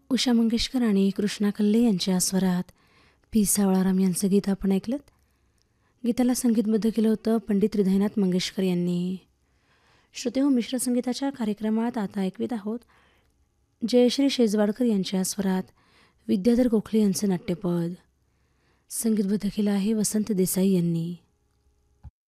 उषा मंगेशकर आणि कृष्णा कल्ले यांच्या स्वरात पी सावळाराम यांचं गीत आपण ऐकलं. गीताला संगीतबद्ध केलं होतं पंडित हृदयनाथ मंगेशकर यांनी. श्रोतेहो, मिश्र संगीताच्या कार्यक्रमात आता ऐकवीत आहोत जयश्री शेजवाडकर यांच्या स्वरात विद्याधर गोखले यांचं नाट्यपद. संगीतबद्ध केलं आहे वसंत देसाई यांनी.